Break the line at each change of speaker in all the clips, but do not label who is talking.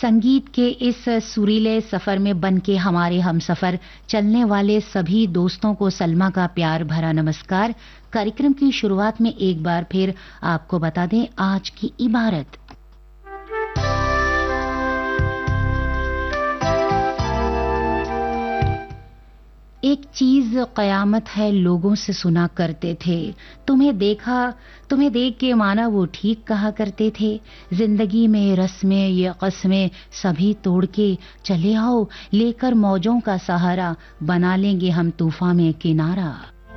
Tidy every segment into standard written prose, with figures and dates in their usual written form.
संगीत के इस सुरीले सफर में बनके हमारे हमसफर चलने वाले सभी दोस्तों को सलमा का प्यार भरा नमस्कार। कार्यक्रम की शुरुआत में एक बार फिर आपको बता दें आज की इबारत। एक चीज कयामत है लोगों से सुना करते थे, तुम्हें देख के माना वो ठीक कहा करते थे। जिंदगी में रस्में ये कस्में सभी तोड़ के चले आओ, लेकर मौजों का सहारा बना लेंगे हम तूफान में किनारा।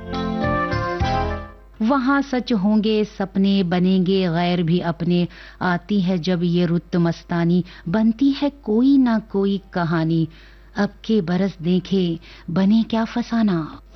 वहां सच होंगे सपने बनेंगे गैर भी अपने, आती है जब ये रुत मस्तानी बनती है कोई ना कोई कहानी। अब के बरस देखे बने क्या फसाना,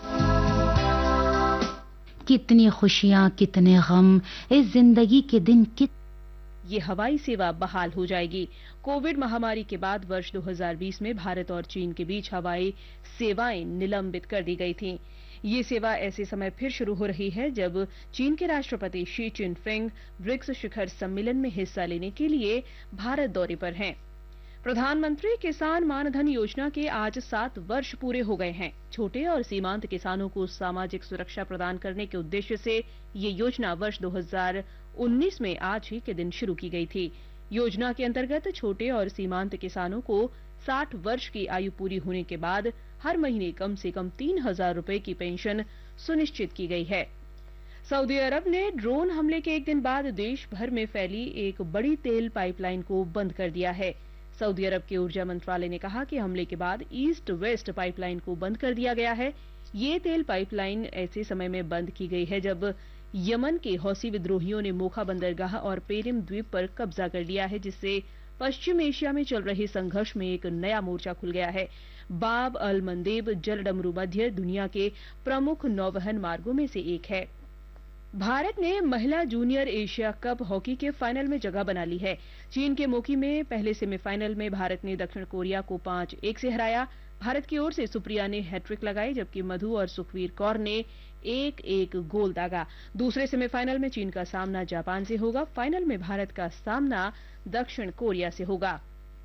कितनी खुशियां कितने गम इस जिंदगी के दिन
ये हवाई सेवा बहाल हो जाएगी। कोविड महामारी के बाद वर्ष 2020 में भारत और चीन के बीच हवाई सेवाएं निलंबित कर दी गई थीं। ये सेवा ऐसे समय फिर शुरू हो रही है जब चीन के राष्ट्रपति शी चिनफिंग ब्रिक्स शिखर सम्मेलन में हिस्सा लेने के लिए भारत दौरे पर हैं। प्रधानमंत्री किसान मानधन योजना के आज 7 वर्ष पूरे हो गए हैं। छोटे और सीमांत किसानों को सामाजिक सुरक्षा प्रदान करने के उद्देश्य से ये योजना वर्ष 2019 में आज ही के दिन शुरू की गई थी। योजना के अंतर्गत छोटे और सीमांत किसानों को 60 वर्ष की आयु पूरी होने के बाद हर महीने कम से कम 3,000 रुपए की पेंशन सुनिश्चित की गई है। सऊदी अरब ने ड्रोन हमले के एक दिन बाद देश भर में फैली एक बड़ी तेल पाइपलाइन को बंद कर दिया है। सऊदी अरब के ऊर्जा मंत्रालय ने कहा कि हमले के बाद ईस्ट वेस्ट पाइपलाइन को बंद कर दिया गया है। ये तेल पाइपलाइन ऐसे समय में बंद की गई है जब यमन के हौसी विद्रोहियों ने मोखा बंदरगाह और पेरिम द्वीप पर कब्जा कर लिया है, जिससे पश्चिम एशिया में चल रहे संघर्ष में एक नया मोर्चा खुल गया है। बाब अल मंदेब जलडमरू मध्य दुनिया के प्रमुख नौवहन मार्गों में से एक है। भारत ने महिला जूनियर एशिया कप हॉकी के फाइनल में जगह बना ली है। चीन के मोकी में पहले सेमीफाइनल में भारत ने दक्षिण कोरिया को 5-1 से हराया। भारत की ओर से सुप्रिया ने हैट्रिक लगाई जबकि मधु और सुखवीर कौर ने 1-1 गोल दागा। दूसरे सेमीफाइनल में चीन का सामना जापान से होगा। फाइनल में भारत का सामना दक्षिण कोरिया से होगा।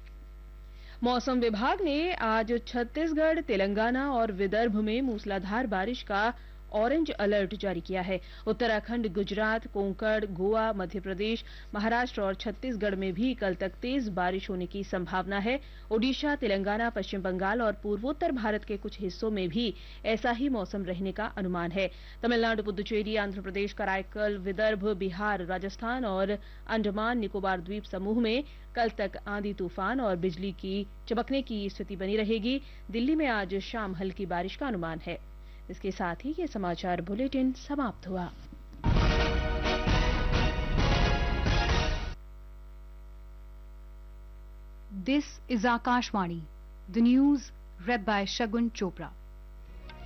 मौसम विभाग ने आज छत्तीसगढ़, तेलंगाना और विदर्भ में मूसलाधार बारिश का ऑरेंज अलर्ट जारी किया है। उत्तराखंड, गुजरात, कोंकण, गोवा, मध्य प्रदेश, महाराष्ट्र और छत्तीसगढ़ में भी कल तक तेज बारिश होने की संभावना है। ओडिशा, तेलंगाना, पश्चिम बंगाल और पूर्वोत्तर भारत के कुछ हिस्सों में भी ऐसा ही मौसम रहने का अनुमान है। तमिलनाडु, पुदुचेरी, आंध्र प्रदेश, कराईकल, विदर्भ, बिहार, राजस्थान और अंडमान निकोबार द्वीप समूह में कल तक आंधी तूफान और बिजली की चमकने की स्थिति बनी रहेगी। दिल्ली में आज शाम हल्की बारिश का अनुमान है। इसके साथ ही ये समाचार बुलेटिन समाप्त हुआ।
This is Akashvani. The news read by Shagun Chopra.